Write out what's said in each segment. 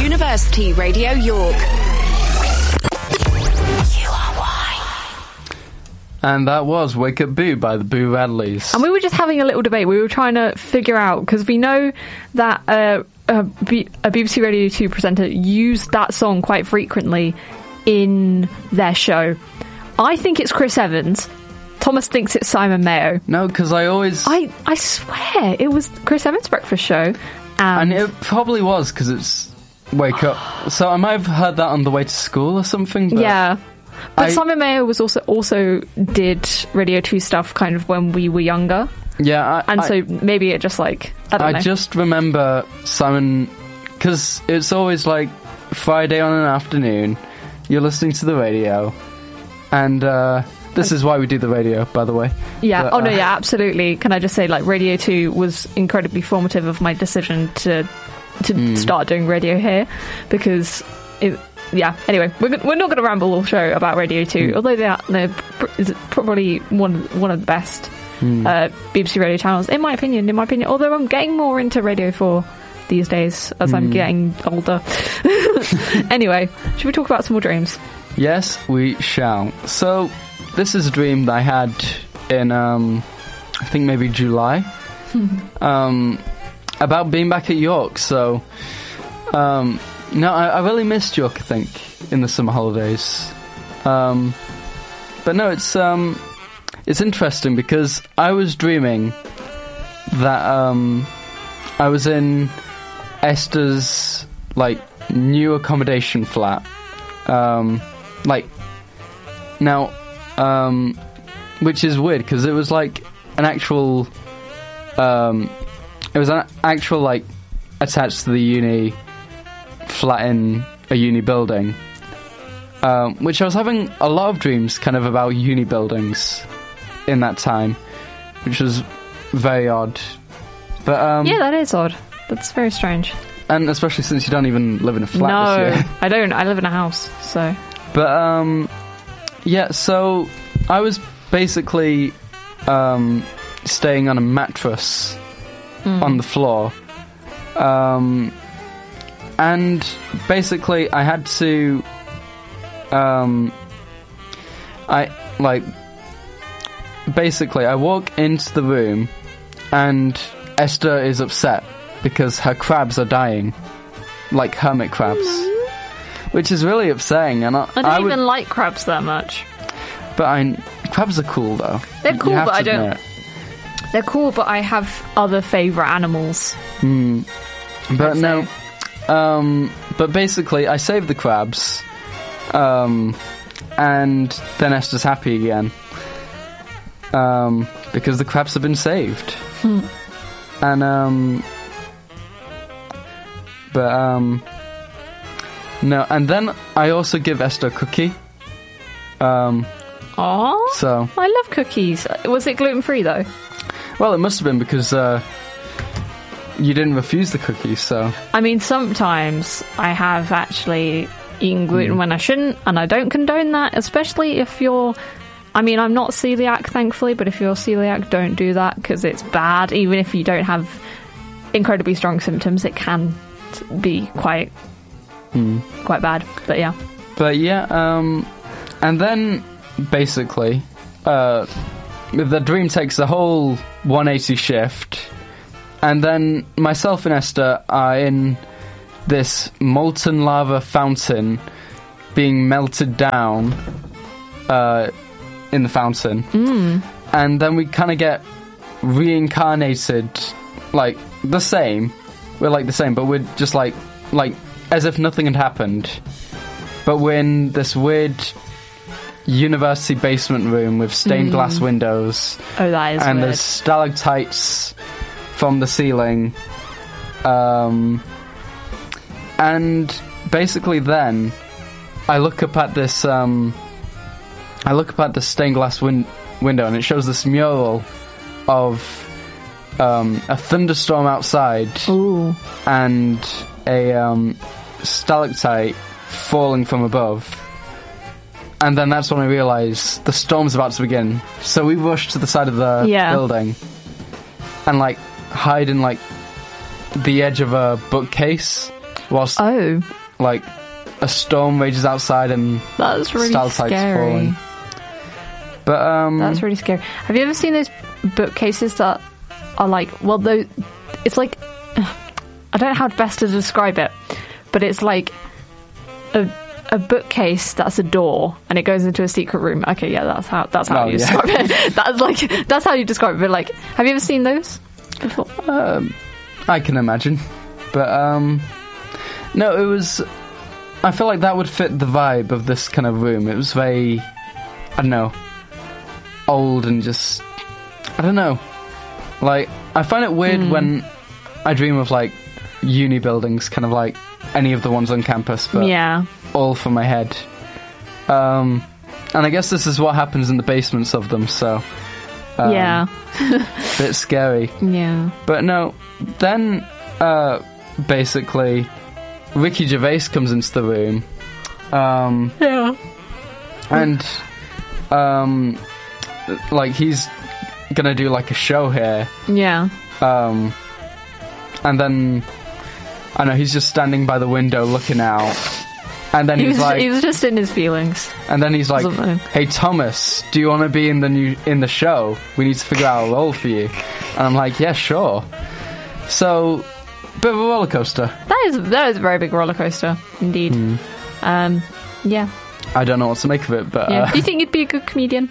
University Radio York. And that was Wake Up Boo by the Boo Radleys. And we were just having a little debate. We were trying to figure out, because we know that a BBC Radio 2 presenter used that song quite frequently in their show. I think it's Chris Evans. Thomas thinks it's Simon Mayo. No, because I swear it was Chris Evans' breakfast show. And it probably was, because it's Wake Up. So I might have heard that on the way to school or something. But yeah. But Simon Mayo was also did Radio 2 stuff kind of when we were younger. Yeah. So maybe it just I don't know. I just remember Simon, because it's always like Friday on an afternoon, you're listening to the radio, and this is why we do the radio, by the way. Yeah, but, yeah, absolutely. Can I just say, Radio 2 was incredibly formative of my decision to start doing radio here, because yeah, anyway, we're not going to ramble all show about Radio 2, although they're probably one of the best BBC radio channels, in my opinion, although I'm getting more into Radio 4 these days as I'm getting older. Anyway, should we talk about some more dreams? Yes, we shall. So, this is a dream that I had in, I think maybe July, about being back at York, so... No, I really missed York, I think, in the summer holidays. But no, it's interesting because I was dreaming that I was in Esther's new accommodation flat. Which is weird because it was an actual attached to the uni flat in a uni building, which I was having a lot of dreams kind of about uni buildings in that time, which was very odd. But yeah, that is odd. That's very strange. And especially since you don't even live in a flat. No, this year. I don't. I live in a house, so. But yeah, so I was basically staying on a mattress on the floor. And basically, I had to, I walk into the room, and Esther is upset because her crabs are dying, like hermit crabs, which is really upsetting. And I don't even like crabs that much. But crabs are cool, though. They're cool, but I don't. They're cool, but I have other favourite animals. But no. But basically, I saved the crabs, and then Esther's happy again, because the crabs have been saved. And, no, and then I also give Esther a cookie. Aww. So. I love cookies. Was it gluten-free, though? Well, it must have been, because, you didn't refuse the cookies, so... I mean, sometimes I have actually eaten gluten when I shouldn't, and I don't condone that, especially if you're... I mean, I'm not celiac, thankfully, but if you're celiac, don't do that, because it's bad. Even if you don't have incredibly strong symptoms, it can be quite bad, but yeah. But yeah, and then, basically, the dream takes a whole 180 shift... And then myself and Esther are in this molten lava fountain being melted down in the fountain. And then we kind of get reincarnated, the same. We're the same, but we're just like as if nothing had happened. But we're in this weird university basement room with stained glass windows. Oh, that is and weird. There's stalactites from the ceiling, and basically then I look up at this stained glass window, and it shows this mural of a thunderstorm outside. Ooh. And a stalactite falling from above. And then that's when I realise the storm's about to begin. So we rush to the side of the building and hide in the edge of a bookcase whilst like a storm rages outside and that's really stalactites scary. falling. But that's really scary. Have you ever seen those bookcases that are like, well, it's like, I don't know how best to describe it, but it's like a bookcase that's a door and it goes into a secret room. Okay, yeah, that's how you describe it. That's how you describe it. But like, have you ever seen those before? I can imagine, but no, it was. I feel like that would fit the vibe of this kind of room. It was very, I don't know, old and just, I don't know. Like, I find it weird when I dream of like uni buildings, kind of like any of the ones on campus, but all from my head. And I guess this is what happens in the basements of them, so bit scary. Yeah. But no, then basically Ricky Gervais comes into the room. And like he's gonna do like a show here. Yeah. And then I know he's just standing by the window looking out. And then he was just in his feelings. And then he's like, "Hey Thomas, do you want to be in the show? We need to figure out a role for you." And I'm like, "Yeah, sure." So, bit of a roller coaster. That is a very big roller coaster, indeed. Yeah. I don't know what to make of it, but do you think you'd be a good comedian?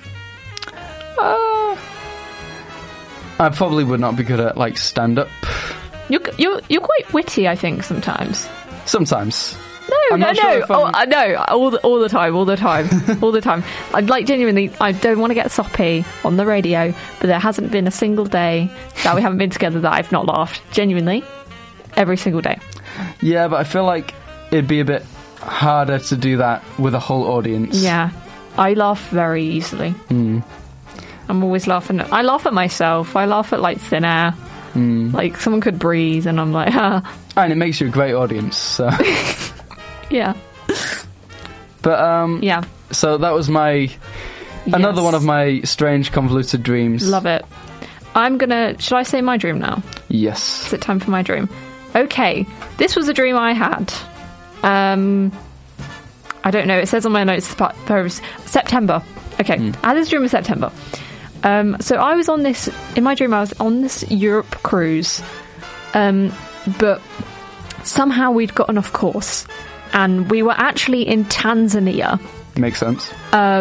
I probably would not be good at like stand up. You're quite witty, I think, sometimes. Sometimes. No. Sure all the time. I'd like genuinely. I don't want to get soppy on the radio, but there hasn't been a single day that we haven't been together that I've not laughed. Genuinely, every single day. Yeah, but I feel like it'd be a bit harder to do that with a whole audience. Yeah, I laugh very easily. I'm always laughing. I laugh at myself. I laugh at like thin air. Like someone could breathe, and I'm like, And it makes you a great audience. So. Yeah. But yeah. So that was another one of my strange convoluted dreams. Love it. Should I say my dream now? Yes. Is it time for my dream? Okay. This was a dream I had. I don't know. It says on my notes September. Okay. I had this dream in September. So I was in my dream I was on this Europe cruise. But somehow we'd gotten off course. And we were actually in Tanzania. Makes sense.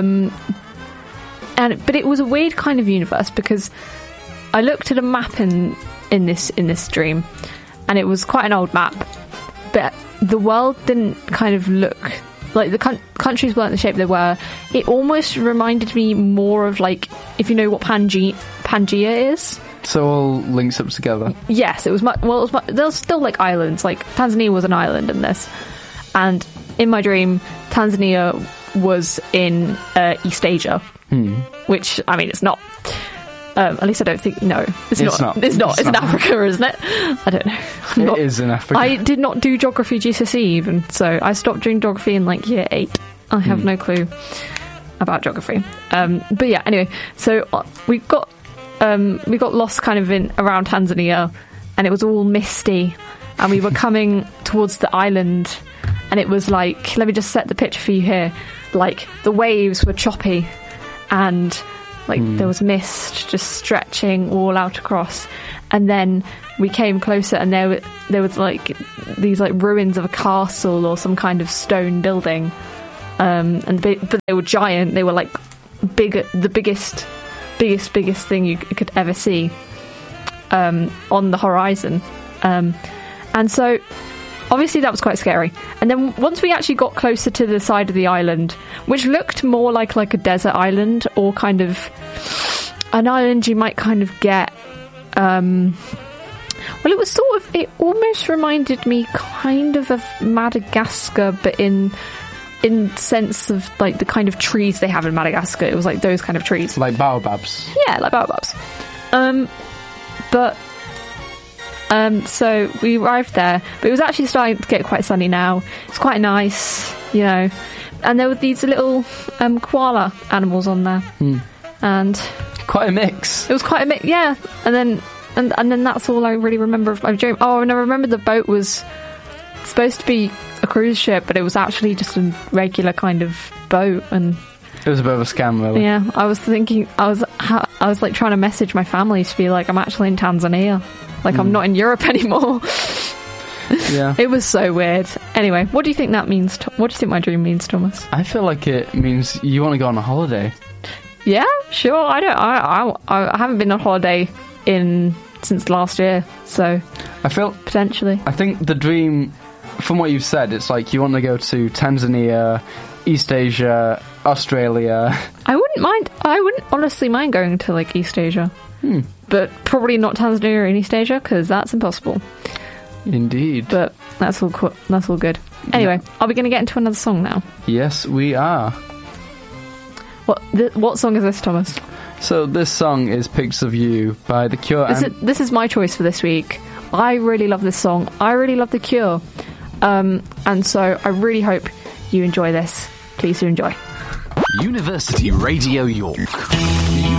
But it was a weird kind of universe because I looked at a map in this dream, and it was quite an old map. But the world didn't kind of look like the countries weren't the shape they were. It almost reminded me more of like, if you know what Pangea is. So all links up together. Yes, it was there was still like islands. Like Tanzania was an island in this. And in my dream, Tanzania was in East Asia, which, I mean, it's not. At least I don't think. No, it's not. It's not. It's in Africa, isn't it? I don't know. It is in Africa. I did not do geography GCSE even, so I stopped doing geography in like year 8. I have no clue about geography. But yeah, anyway, so we got lost kind of around Tanzania, and it was all misty, and we were coming towards the island. And it was like, let me just set the picture for you here. Like, the waves were choppy and, like, there was mist just stretching all out across. And then we came closer and there was, like, these, like, ruins of a castle or some kind of stone building. But they were giant. They were, like, the biggest thing you could ever see on the horizon. And so... obviously that was quite scary. And then once we actually got closer to the side of the island, which looked more like a desert island or kind of an island you might kind of get, well, it almost reminded me kind of Madagascar, but in sense of like the kind of trees they have in Madagascar. It was like those kind of trees. Like baobabs. Yeah, like baobabs. So we arrived there, but it was actually starting to get quite sunny now. It's quite nice, you know. And there were these little koala animals on there, and quite a mix. It was quite a mix, yeah. And then that's all I really remember of my dream. Oh, and I remember the boat was supposed to be a cruise ship, but it was actually just a regular kind of boat, and it was a bit of a scam, really. yeah, I was thinking, I was like trying to message my family to be like, I'm actually in Tanzania, like I'm not in Europe anymore. Yeah, it was so weird. Anyway, what do you think that means? What do you think my dream means, Thomas? I feel like it means you want to go on a holiday. Yeah, sure. I haven't been on holiday since last year, so I feel potentially. I think the dream, from what you've said, it's like you want to go to Tanzania, East Asia, Australia. I wouldn't honestly mind going to like East Asia, but probably not Tanzania or East Asia because that's impossible. Indeed. But that's all good. Anyway, are we going to get into another song now? Yes, we are. What song is this, Thomas? So this song is Pictures of You by The Cure. This is my choice for this week. I really love this song. I really love The Cure. And so I really hope you enjoy this. Please do enjoy. University Radio York.